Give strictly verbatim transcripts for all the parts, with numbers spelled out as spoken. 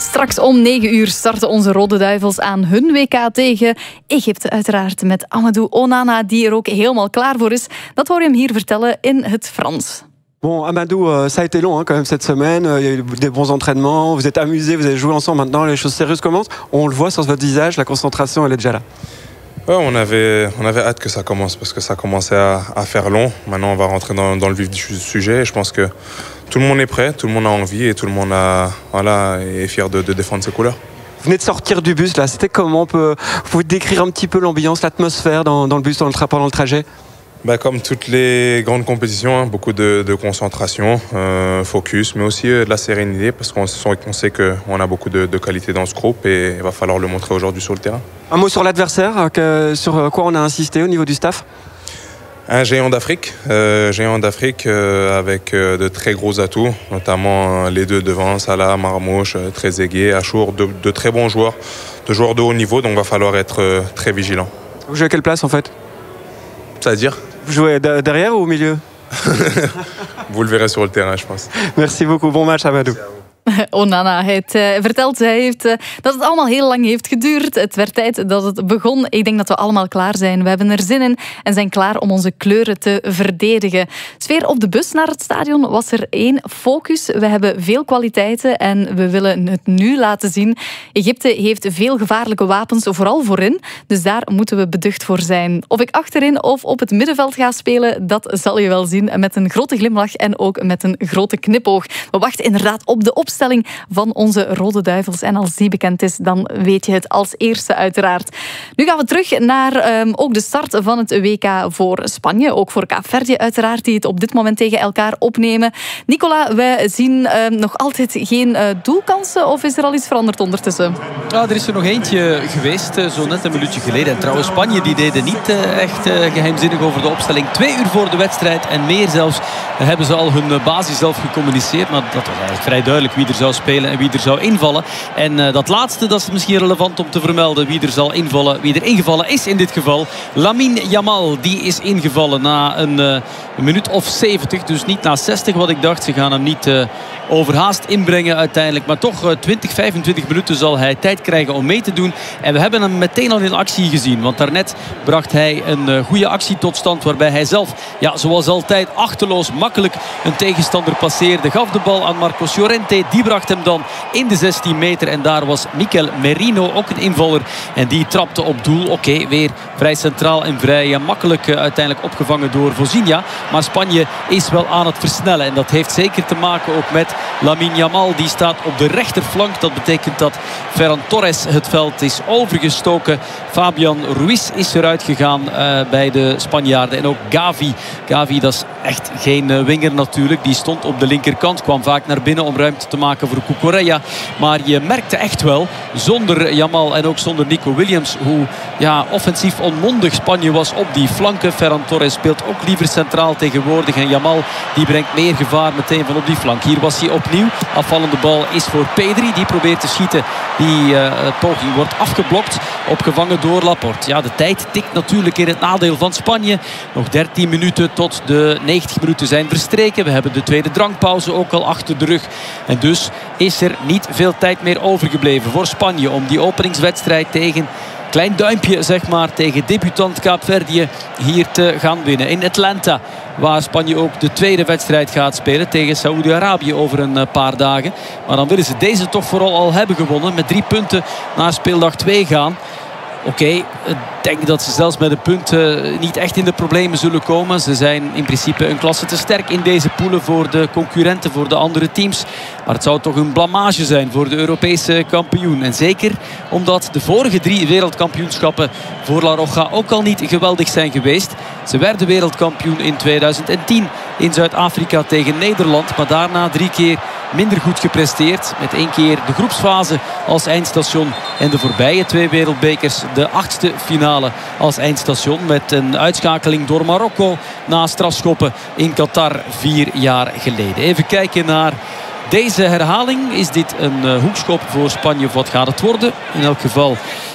Straks om negen uur starten onze Rode Duivels aan hun W K tegen Egypte. Uiteraard met Amadou Onana, die er ook helemaal klaar voor is. Dat hoor je hem hier vertellen in het Frans. Bon, Amadou, euh, ça a été long hein, quand même cette semaine. Il y a eu des bons entraînements, vous êtes amusés, vous avez joué ensemble. Maintenant, les choses sérieuses commencent. On le voit sur votre visage, la concentration, elle est déjà là. Ouais, on avait, on avait hâte que ça commence parce que ça commençait à, à faire long. Maintenant, on va rentrer dans, dans le vif du sujet. Et je pense que tout le monde est prêt, tout le monde a envie et tout le monde a, voilà, est fier de, de défendre ses couleurs. Vous venez de sortir du bus, là. C'était comment on peut, vous pouvez décrire un petit peu l'ambiance, l'atmosphère dans, dans le bus, dans le tra- pendant le trajet? Bah, comme toutes les grandes compétitions, hein, beaucoup de, de concentration, euh, focus, mais aussi euh, de la sérénité parce qu'on, on sait qu'on a beaucoup de, de qualité dans ce groupe et il va falloir le montrer aujourd'hui sur le terrain. Un mot sur l'adversaire, que, sur quoi on a insisté au niveau du staff? Un géant d'Afrique, euh, géant d'Afrique euh, avec euh, de très gros atouts, notamment euh, les deux devant, Salah, Marmouche, euh, Trezeguet, Achour, de, de très bons joueurs, de joueurs de haut niveau, donc il va falloir être euh, très vigilant. Vous jouez à quelle place en fait? C'est-à-dire? Vous jouez derrière ou au milieu? Vous le verrez sur le terrain, je pense. Merci beaucoup, bon match Amadou. Onana, hij het, uh, vertelt hij heeft, uh, dat het allemaal heel lang heeft geduurd. Het werd tijd dat het begon. Ik denk dat we allemaal klaar zijn. We hebben er zin in en zijn klaar om onze kleuren te verdedigen. Sfeer op de bus naar het stadion was er één focus. We hebben veel kwaliteiten en we willen het nu laten zien. Egypte heeft veel gevaarlijke wapens, vooral voorin. Dus daar moeten we beducht voor zijn. Of ik achterin of op het middenveld ga spelen, dat zal je wel zien. Met een grote glimlach en ook met een grote knipoog. We wachten inderdaad op de opstelling van onze Rode Duivels. En als die bekend is, dan weet je het als eerste uiteraard. Nu gaan we terug naar um, ook de start van het W K voor Spanje. Ook voor Kaapverdië uiteraard, die het op dit moment tegen elkaar opnemen. Nicola, wij zien um, nog altijd geen uh, doelkansen, of is er al iets veranderd ondertussen? Ja, er is er nog eentje geweest, zo net een minuutje geleden. En trouwens, Spanje die deden niet uh, echt uh, geheimzinnig over de opstelling. Twee uur voor de wedstrijd en meer zelfs hebben ze al hun basis zelf gecommuniceerd. Maar dat was eigenlijk vrij duidelijk wie er zou spelen en wie er zou invallen. En uh, dat laatste, dat is misschien relevant om te vermelden. Wie er zal invallen, wie er ingevallen is in dit geval. Lamine Yamal, die is ingevallen na een, uh, een minuut of zeventig. Dus niet na zestig wat ik dacht. Ze gaan hem niet uh, overhaast inbrengen uiteindelijk. Maar toch uh, twintig, vijfentwintig minuten zal hij tijd krijgen om mee te doen. En we hebben hem meteen al in actie gezien. Want daarnet bracht hij een uh, goede actie tot stand. Waarbij hij zelf, ja, zoals altijd, achterloos makkelijk een tegenstander passeerde. Gaf de bal aan Marcos Llorente. Die bracht hem dan in de zestien meter. En daar was Mikel Merino, ook een invaller. En die trapte op doel. Oké, okay, weer vrij centraal en vrij uh, makkelijk uh, uiteindelijk opgevangen door Vozinha. Maar Spanje is wel aan het versnellen. En dat heeft zeker te maken ook met Lamine Yamal. Die staat op de rechterflank. Dat betekent dat Ferran Torres het veld is overgestoken. Fabian Ruiz is eruit gegaan uh, bij de Spanjaarden. En ook Gavi. Gavi, dat is echt geen uh, winger natuurlijk. Die stond op de linkerkant. Kwam vaak naar binnen om ruimte te maken voor Cucurella. Maar je merkte echt wel, zonder Yamal en ook zonder Nico Williams, hoe ja, offensief onmondig Spanje was op die flanken. Ferran Torres speelt ook liever centraal tegenwoordig. En Yamal die brengt meer gevaar meteen van op die flank. Hier was hij opnieuw. Afvallende bal is voor Pedri. Die probeert te schieten. Die uh, poging wordt afgeblokt. Opgevangen door Laporte. Ja, de tijd tikt natuurlijk in het nadeel van Spanje. Nog dertien minuten tot de negentig minuten zijn verstreken. We hebben de tweede drankpauze ook al achter de rug. En dus is er niet veel tijd meer overgebleven voor Spanje om die openingswedstrijd tegen, klein duimpje zeg maar, tegen debutant Kaapverdië hier te gaan winnen. In Atlanta, waar Spanje ook de tweede wedstrijd gaat spelen tegen Saoedi-Arabië over een paar dagen. Maar dan willen ze deze toch vooral al hebben gewonnen. Met drie punten naar speeldag twee gaan. Oké, okay, ik denk dat ze zelfs met de punten niet echt in de problemen zullen komen. Ze zijn in principe een klasse te sterk in deze poelen voor de concurrenten, voor de andere teams. Maar het zou toch een blamage zijn voor de Europese kampioen. En zeker omdat de vorige drie wereldkampioenschappen voor La Roja ook al niet geweldig zijn geweest. Ze werden wereldkampioen in tweeduizend tien in Zuid-Afrika tegen Nederland. Maar daarna drie keer minder goed gepresteerd. Met één keer de groepsfase als eindstation. En de voorbije twee wereldbekers de achtste finale als eindstation. Met een uitschakeling door Marokko na strafschoppen in Qatar vier jaar geleden. Even kijken naar deze herhaling. Is dit een uh, hoekschop voor Spanje of wat gaat het worden? In elk geval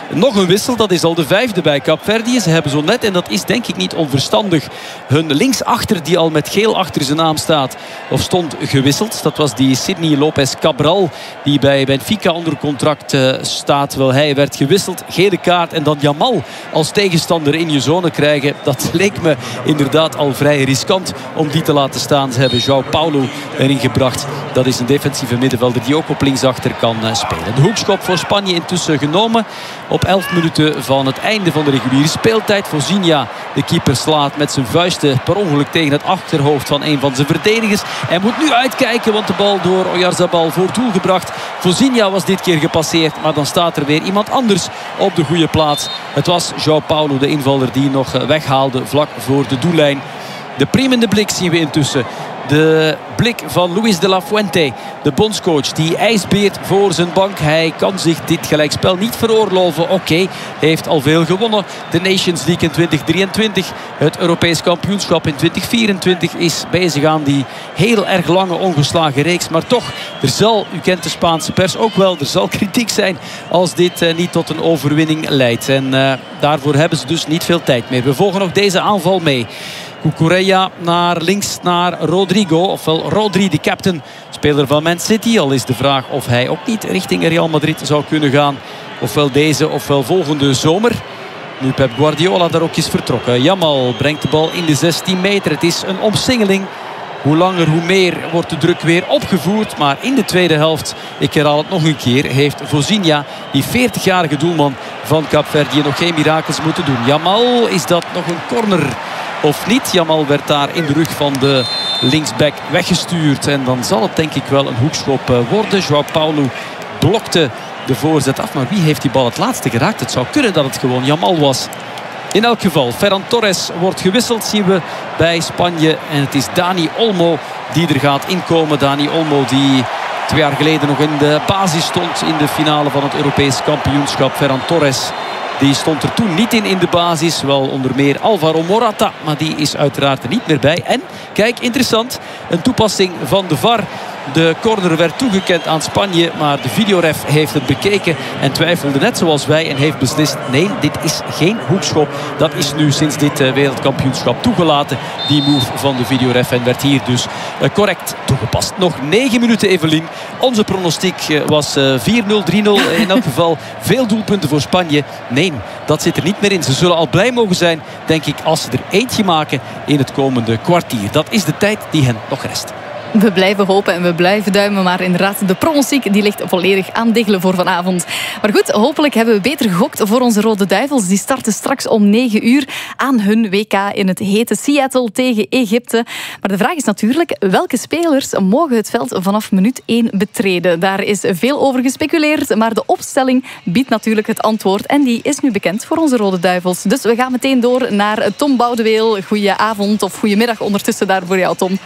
Nog een wissel, dat is al de vijfde bij Kaapverdië. Ze hebben zo net, en dat is denk ik niet onverstandig, hun linksachter die al met geel achter zijn naam staat of stond gewisseld. Dat was die Sidney Lopez Cabral die bij Benfica onder contract uh, staat. Wel, hij werd gewisseld, gele kaart en dan Jamal als tegenstander in je zone krijgen. Dat leek me inderdaad al vrij riskant om die te laten staan. Ze hebben João Paulo erin gebracht. Dat is een defensieve middenvelder die ook op linksachter kan uh, spelen. De hoekschop voor Spanje intussen genomen. Op elf minuten van het einde van de reguliere speeltijd. Fosinha, de keeper, slaat met zijn vuisten per ongeluk tegen het achterhoofd van een van zijn verdedigers. Hij moet nu uitkijken, want de bal door Oyarzabal voor doel gebracht. Fosinha was dit keer gepasseerd, maar dan staat er weer iemand anders op de goede plaats. Het was João Paulo, de invaller, die nog weghaalde vlak voor de doellijn. De priemende blik zien we intussen. De blik van Luis de la Fuente, de bondscoach, die ijsbeert voor zijn bank. Hij kan zich dit gelijkspel niet veroorloven. Oké, okay, heeft al veel gewonnen. De Nations League in twintig drieëntwintig. Het Europees kampioenschap in twintig vierentwintig is bezig aan die heel erg lange ongeslagen reeks. Maar toch, er zal, u kent de Spaanse pers ook wel, er zal kritiek zijn als dit uh, niet tot een overwinning leidt. En uh, daarvoor hebben ze dus niet veel tijd meer. We volgen nog deze aanval mee. Cucurella naar links naar Rodrigo. Ofwel Rodri, de captain, speler van Man City. Al is de vraag of hij ook niet richting Real Madrid zou kunnen gaan. Ofwel deze, ofwel volgende zomer. Nu Pep Guardiola daar ook is vertrokken. Jamal brengt de bal in de zestien meter. Het is een omsingeling. Hoe langer, hoe meer wordt de druk weer opgevoerd. Maar in de tweede helft, ik herhaal het nog een keer, heeft Fosinha, die veertigjarige doelman van Kaapverdië, nog geen mirakels moeten doen. Jamal, is dat nog een corner of niet? Jamal werd daar in de rug van de linksback weggestuurd. En dan zal het denk ik wel een hoekschop worden. João Paulo blokte de voorzet af. Maar wie heeft die bal het laatste geraakt? Het zou kunnen dat het gewoon Jamal was. In elk geval, Ferran Torres wordt gewisseld, zien we bij Spanje. En het is Dani Olmo die er gaat inkomen. Dani Olmo die twee jaar geleden nog in de basis stond in de finale van het Europees kampioenschap. Ferran Torres, die stond er toen niet in in de basis. Wel onder meer Alvaro Morata, maar die is uiteraard er niet meer bij. En, kijk, interessant, een toepassing van de V A R. De corner werd toegekend aan Spanje, maar de videoref heeft het bekeken en twijfelde net zoals wij en heeft beslist: nee, dit is geen hoekschop. Dat is nu sinds dit wereldkampioenschap toegelaten, die move van de videoref, en werd hier dus correct toegepast. Nog negen minuten, Evelien. Onze pronostiek was vier nul, drie nul. In elk geval veel doelpunten voor Spanje. Nee, dat zit er niet meer in. Ze zullen al blij mogen zijn, denk ik, als ze er eentje maken in het komende kwartier. Dat is de tijd die hen nog rest. We blijven hopen en we blijven duimen. Maar inderdaad, de pronostiek die ligt volledig aan diggelen voor vanavond. Maar goed, hopelijk hebben we beter gegokt voor onze Rode Duivels. Die starten straks om negen uur aan hun W K in het hete Seattle tegen Egypte. Maar de vraag is natuurlijk, welke spelers mogen het veld vanaf minuut één betreden? Daar is veel over gespeculeerd, maar de opstelling biedt natuurlijk het antwoord. En die is nu bekend voor onze Rode Duivels. Dus we gaan meteen door naar Tom Boudeweel. Goedenavond of goedemiddag ondertussen daar voor jou, Tom.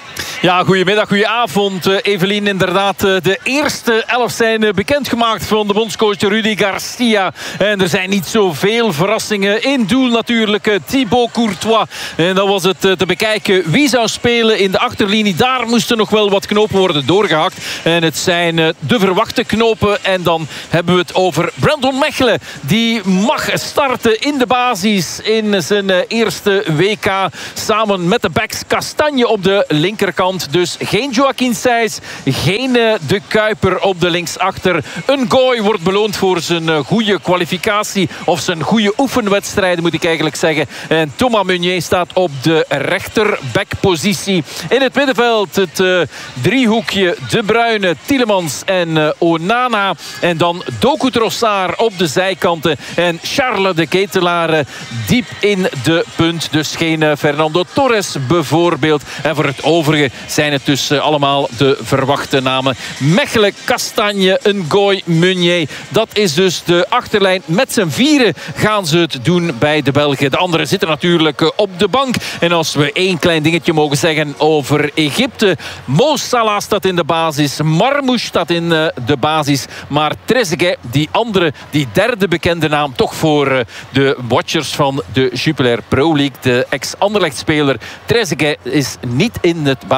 Ja, goedemiddag, goedenavond Evelien. Inderdaad, de eerste elf zijn bekendgemaakt van de bondscoach Rudy Garcia. En er zijn niet zoveel verrassingen. In doel natuurlijk Thibaut Courtois. En dan was het te bekijken wie zou spelen in de achterlinie. Daar moesten nog wel wat knopen worden doorgehakt. En het zijn de verwachte knopen. En dan hebben we het over Brandon Mechelen. Die mag starten in de basis in zijn eerste W K. Samen met de backs Kastanje op de linkerkant. Dus geen Joaquin Saiz, geen uh, De Kuiper op de linksachter. Een Gooi wordt beloond voor zijn uh, goede kwalificatie. Of zijn goede oefenwedstrijden, moet ik eigenlijk zeggen. En Thomas Meunier staat op de rechterbackpositie. In het middenveld het uh, driehoekje De Bruyne, Tielemans en uh, Onana. En dan Doku Trossard op de zijkanten. En Charles de Ketelaere diep in de punt. Dus geen uh, Fernando Torres bijvoorbeeld. En voor het overige zijn het dus allemaal de verwachte namen. Mechelen, Kastanje, Ngoy, Meunier. Dat is dus de achterlijn. Met z'n vieren gaan ze het doen bij de Belgen. De anderen zitten natuurlijk op de bank. En als we één klein dingetje mogen zeggen over Egypte. Mo Salah staat in de basis. Marmouche staat in de basis. Maar Trezeguet, die andere, die derde bekende naam, toch voor de watchers van de Jupiler Pro League. De ex-Anderlecht-speler Trezeguet is niet in het basis.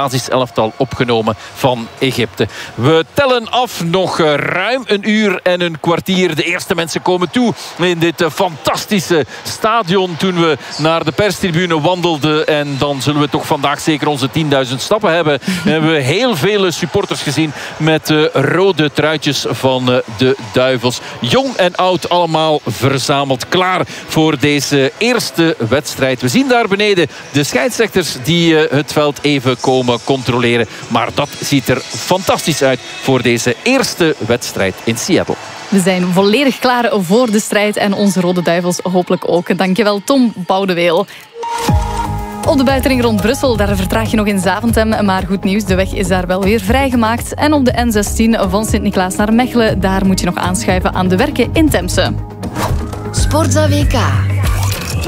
basiselftal opgenomen van Egypte. We tellen af nog ruim een uur en een kwartier. De eerste mensen komen toe in dit fantastische stadion toen we naar de perstribune wandelden. En dan zullen we toch vandaag zeker onze tienduizend stappen hebben. We hebben heel veel supporters gezien met de rode truitjes van de Duivels. Jong en oud allemaal verzameld. Klaar voor deze eerste wedstrijd. We zien daar beneden de scheidsrechters die het veld even komen controleren. Maar dat ziet er fantastisch uit voor deze eerste wedstrijd in Seattle. We zijn volledig klaar voor de strijd en onze Rode Duivels hopelijk ook. Dankjewel Tom Boudeweel. Op de buitenring rond Brussel, daar vertraag je nog in Zaventem. Maar goed nieuws, de weg is daar wel weer vrijgemaakt. En op de N zestien van Sint-Niklaas naar Mechelen, daar moet je nog aanschuiven aan de werken in Temse. Sportza W K.